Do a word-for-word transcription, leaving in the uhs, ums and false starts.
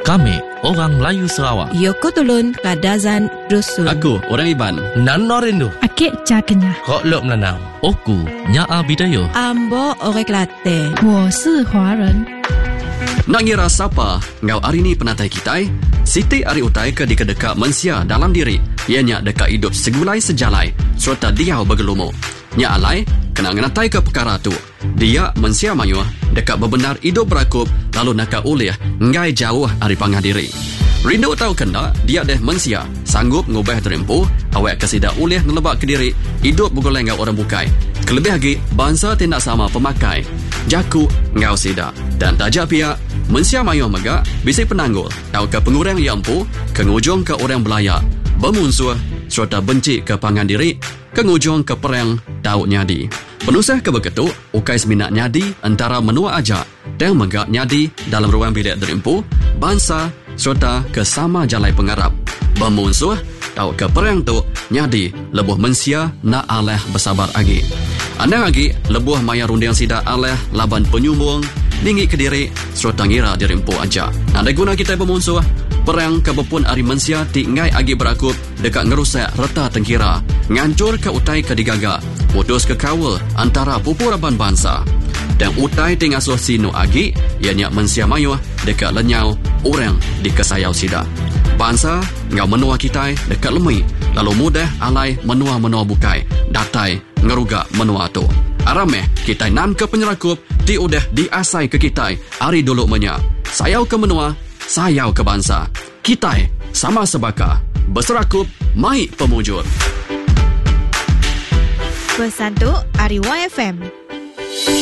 Kami orang Melayu Sarawak. Yoko Tulun Kadazan Dusun. Aku orang Iban. Nan Norindu. Akik Cakenya. Kok Lok Menanam. Oku Nyaa Bidayo. Ambo Orang Kelate. 我是华人。 Nak ngira siapa ngau hari ni penatai kitai? Siti ari utai ke dikedekat mensia dalam diri. Ianya dekat hidup segulai sejalai serta dia bergelumu. Nya alai kena ngenatai ke perkara tu. Dia mensia mayuh dekat berbenar hidup berakup lalu nakak ulih ngai jauh ari pangah diri. Rindu tahu kena dia deh mensia sanggup ngubah terempuh awak kesida ulih nelebak ke diri hidup bergoleng ngau orang bukai. Kelebih lagi bangsa tindak sama pemakai. Jaku ngau sida dan tajak pihak mensia mayuh megak bisik penanggul tahu ke pengurang yang empu kengujung ke orang belayak bermusuh serta benci ke pangan diri kengujung ke perang tahu nyadi. Penusah ke begitu ukai seminat nyadi antara menua ajak dan megak nyadi dalam ruang bilik derempu bangsa serta ke sama jalai pengarap bermusuh tahu ke perang tu nyadi lebuh mensia nak aleh bersabar lagi. Anda lagi lebuh maya rundiang sida aleh laban penyumbung tinggi ke diri serta ngira dirempu aja. Anda guna kita bermusuh perang kebepun ari mensia tinggai agi berakup dekat ngerusak reta tengkira ngancur ke utai ke digaga putus ke kawal antara pupuraban bangsa dan utai tingasuh sinu agi ianya mensia mayuh dekat lenyau orang di kesayau sida. Bangsa ngau menua kita dekat lemui lalu mudah alai menua-menua bukai datai ngerugak menua tu. Arameh kita nan ke penyerakup di udah diasai ke kita hari dulu menya. Sayau ke menua, sayau ke bangsa. Kita sama sebaka berserakup mai pemujur. Pesan tu Ari Y F M.